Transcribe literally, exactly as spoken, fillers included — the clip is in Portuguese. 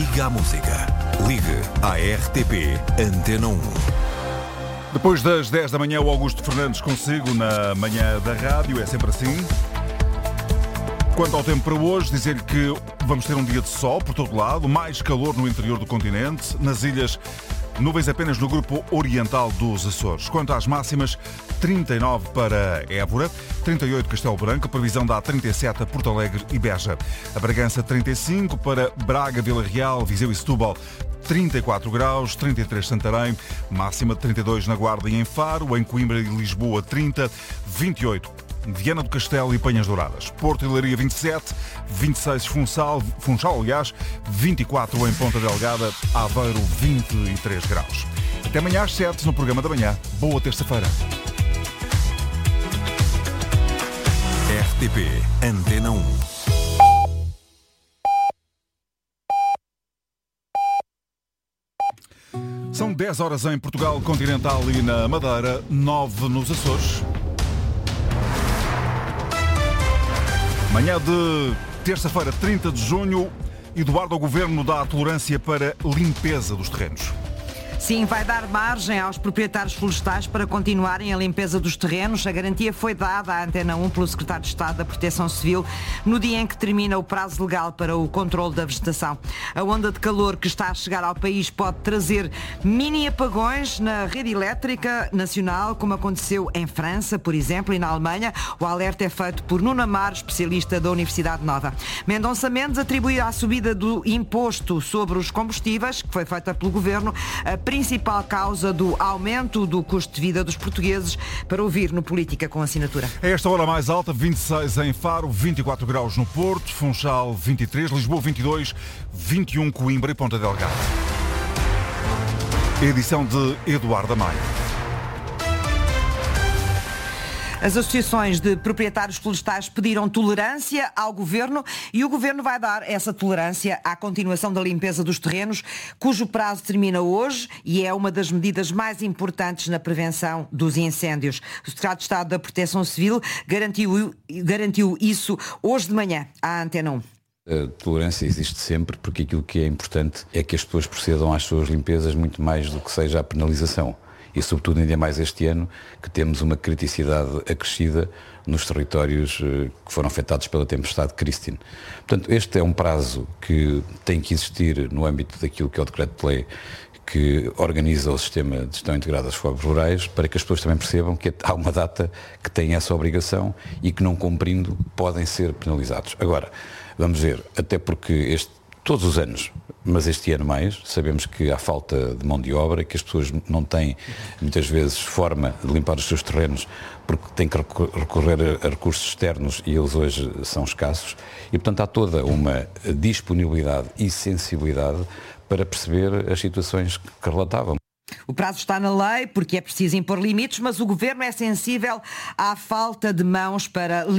Ligue à música. Ligue à R T P Antena um. Depois das dez da manhã, o Augusto Fernandes consigo na manhã da rádio, é sempre assim. Quanto ao tempo para hoje, dizer-lhe que vamos ter um dia de sol por todo lado, mais calor no interior do continente, nas ilhas, nuvens apenas no grupo oriental dos Açores. Quanto às máximas, trinta e nove para Évora, trinta e oito Castelo Branco, previsão dá trinta e sete a Porto Alegre e Beja. A Bragança trinta e cinco, para Braga, Vila Real, Viseu e Setúbal, trinta e quatro graus, trinta e três Santarém, máxima de trinta e dois na Guarda e em Faro, em Coimbra e Lisboa trinta, vinte e oito Viana do Castelo e Penhas Douradas. Porto e Leiria vinte e sete, vinte e seis Funchal, Funchal, aliás, vinte e quatro em Ponta Delgada, Aveiro vinte e três graus. Até amanhã às sete no programa da manhã. Boa terça-feira. R T P Antena um. São dez horas em Portugal continental e na Madeira, nove nos Açores. Manhã de terça-feira, trinta de junho, Eduardo, o Governo dá a tolerância para limpeza dos terrenos. Sim, vai dar margem aos proprietários florestais para continuarem a limpeza dos terrenos. A garantia foi dada à Antena um pelo Secretário de Estado da Proteção Civil no dia em que termina o prazo legal para o controle da vegetação. A onda de calor que está a chegar ao país pode trazer mini apagões na rede elétrica nacional, como aconteceu em França, por exemplo, e na Alemanha. O alerta é feito por Nuno Amaro, especialista da Universidade Nova. Mendonça Mendes atribui à subida do imposto sobre os combustíveis, que foi feita pelo Governo, a principal causa do aumento do custo de vida dos portugueses. Para ouvir no Política com Assinatura. A esta hora mais alta, vinte e seis em Faro, vinte e quatro graus no Porto, Funchal vinte e três, Lisboa vinte e dois, vinte e um Coimbra e Ponta Delgada. Edição de Eduardo Maia. As associações de proprietários florestais pediram tolerância ao Governo e o Governo vai dar essa tolerância à continuação da limpeza dos terrenos, cujo prazo termina hoje e é uma das medidas mais importantes na prevenção dos incêndios. O Secretário de Estado da Proteção Civil garantiu, garantiu isso hoje de manhã à Antena um. A tolerância existe sempre, porque aquilo que é importante é que as pessoas procedam às suas limpezas muito mais do que seja a penalização. E sobretudo ainda mais este ano, que temos uma criticidade acrescida nos territórios que foram afetados pela tempestade Christine. Portanto, este é um prazo que tem que existir no âmbito daquilo que é o decreto de lei que organiza o sistema de gestão integrada das florestas rurais, para que as pessoas também percebam que há uma data que tem essa obrigação e que, não cumprindo, podem ser penalizados. Agora, vamos ver, até porque este todos os anos, mas este ano mais, sabemos que há falta de mão de obra, que as pessoas não têm, muitas vezes, forma de limpar os seus terrenos, porque têm que recorrer a recursos externos e eles hoje são escassos. E, portanto, há toda uma disponibilidade e sensibilidade para perceber as situações que relatavam. O prazo está na lei porque é preciso impor limites, mas o Governo é sensível à falta de mãos para